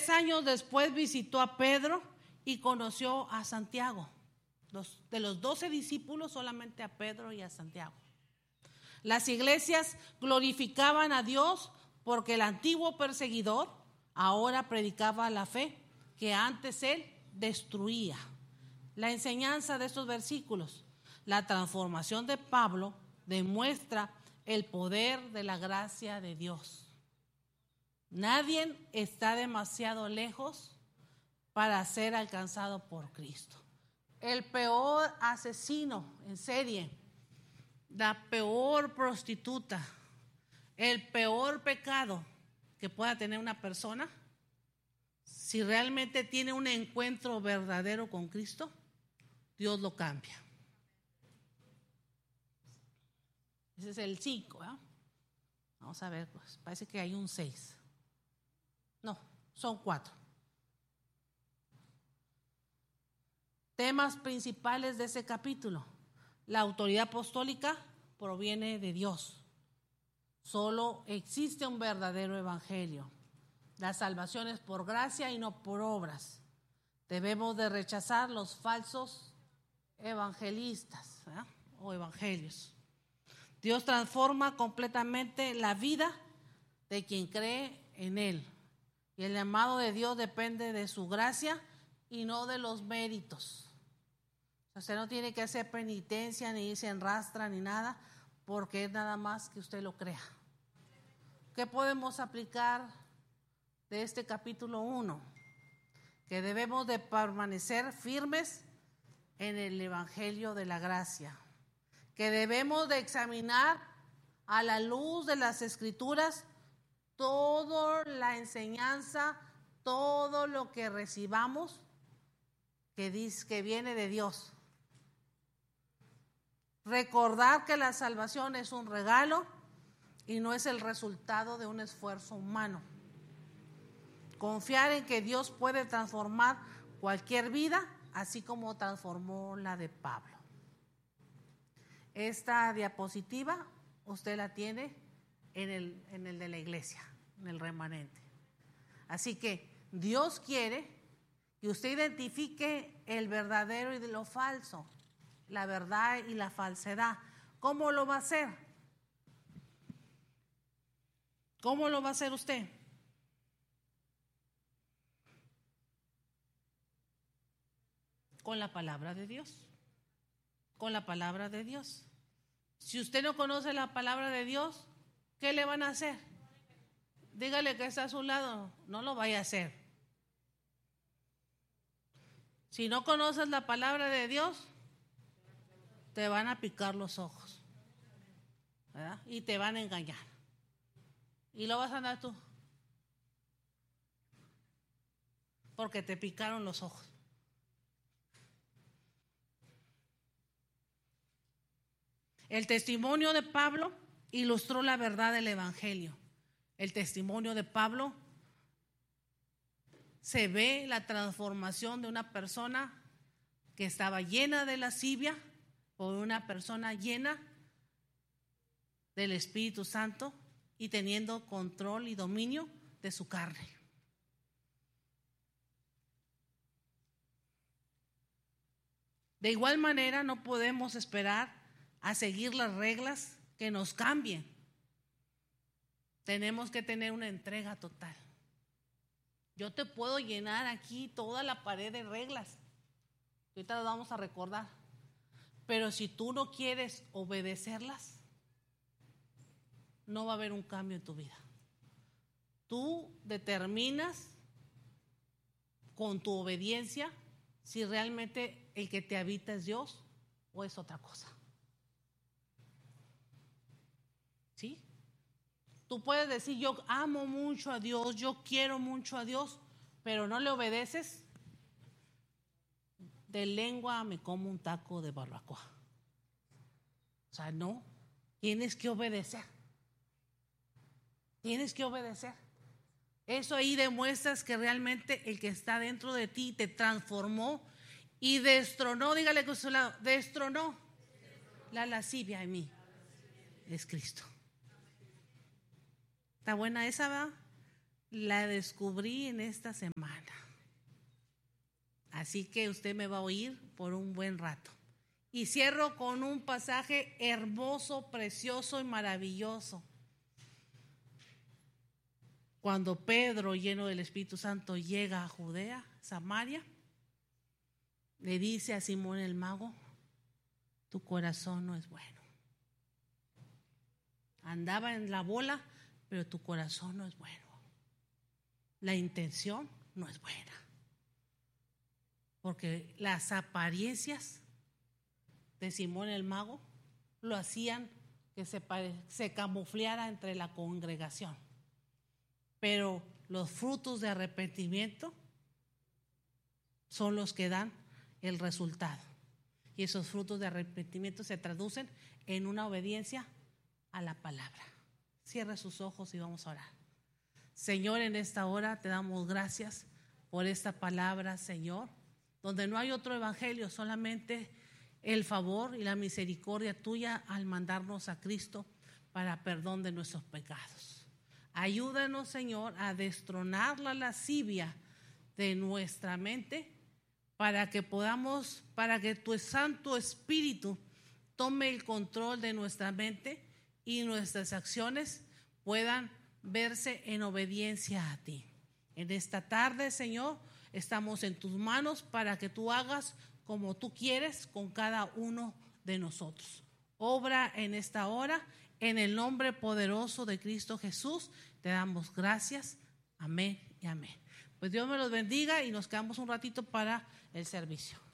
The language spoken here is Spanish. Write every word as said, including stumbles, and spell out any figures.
Tres años después visitó a Pedro y conoció a Santiago. Los, de los doce discípulos, solamente a Pedro y a Santiago. Las iglesias glorificaban a Dios porque el antiguo perseguidor ahora predicaba la fe que antes él destruía. La enseñanza de estos versículos, la transformación de Pablo demuestra el poder de la gracia de Dios. Nadie está demasiado lejos para ser alcanzado por Cristo. El peor asesino en serie, la peor prostituta, el peor pecado que pueda tener una persona, si realmente tiene un encuentro verdadero con Cristo, Dios lo cambia. Ese es el cinco, ¿eh? Vamos a ver, pues parece que hay un seis. No, son cuatro. Temas principales de ese capítulo. La autoridad apostólica proviene de Dios. Solo existe un verdadero evangelio. La salvación es por gracia y no por obras. Debemos de rechazar los falsos evangelistas, ¿eh? o evangelios. Dios transforma completamente la vida de quien cree en Él. Y el llamado de Dios depende de su gracia y no de los méritos. Usted no tiene que hacer penitencia, ni irse en rastra, ni nada, porque es nada más que usted lo crea. ¿Qué podemos aplicar de este capítulo uno? Que debemos de permanecer firmes en el evangelio de la gracia. Que debemos de examinar a la luz de las escrituras toda la enseñanza, todo lo que recibamos que dice que viene de Dios. Recordar que la salvación es un regalo y no es el resultado de un esfuerzo humano. Confiar en que Dios puede transformar cualquier vida, así como transformó la de Pablo. Esta diapositiva usted la tiene en el, en el de la iglesia, en el remanente. Así que Dios quiere que usted identifique el verdadero y de lo falso, la verdad y la falsedad. ¿Cómo lo va a hacer? ¿Cómo lo va a hacer usted? Con la palabra de Dios. Con la palabra de Dios. Si usted no conoce la palabra de Dios, ¿qué le van a hacer? Dígale que está a su lado, no lo vaya a hacer. Si no conoces la palabra de Dios, te van a picar los ojos, ¿verdad? Y te van a engañar. Y lo vas a andar tú, porque te picaron los ojos. El testimonio de Pablo ilustró la verdad del evangelio. El testimonio de Pablo se ve la transformación de una persona que estaba llena de lascivia por una persona llena del Espíritu Santo y teniendo control y dominio de su carne. De igual manera, no podemos esperar a seguir las reglas que nos cambien. Tenemos que tener una entrega total. Yo te puedo llenar aquí toda la pared de reglas. Ahorita las vamos a recordar. Pero si tú no quieres obedecerlas, no va a haber un cambio en tu vida. Tú determinas con tu obediencia si realmente el que te habita es Dios o es otra cosa. ¿Sí? Tú puedes decir, yo amo mucho a Dios, yo quiero mucho a Dios, pero no le obedeces. De lengua me como un taco de barbacoa. O sea, no, tienes que obedecer. Tienes que obedecer. Eso ahí demuestras que realmente el que está dentro de ti te transformó y destronó, dígale con su lado, destronó la lascivia en mí. Es Cristo. ¿Está buena esa, verdad? la descubrí en esta semana. Así que usted me va a oír por un buen rato. Y cierro con un pasaje hermoso, precioso y maravilloso. Cuando Pedro, lleno del Espíritu Santo, llega a Judea, Samaria, le dice a Simón el mago: tu corazón no es bueno. Andaba en la bola, pero tu corazón no es bueno. La intención no es buena. Porque las apariencias de Simón el mago lo hacían que se, se camufleara entre la congregación. Pero los frutos de arrepentimiento son los que dan el resultado. Y esos frutos de arrepentimiento se traducen en una obediencia a la palabra. Cierra sus ojos y vamos a orar. Señor, en esta hora te damos gracias por esta palabra, Señor, donde no hay otro evangelio, solamente el favor y la misericordia tuya al mandarnos a Cristo para perdón de nuestros pecados. Ayúdanos, Señor, a destronar la lascivia de nuestra mente para que podamos, para que tu Santo Espíritu tome el control de nuestra mente y nuestras acciones puedan verse en obediencia a ti. En esta tarde, Señor, estamos en tus manos para que tú hagas como tú quieres con cada uno de nosotros. Obra en esta hora, en el nombre poderoso de Cristo Jesús, te damos gracias. Amén y amén. Pues Dios me los bendiga y nos quedamos un ratito para el servicio.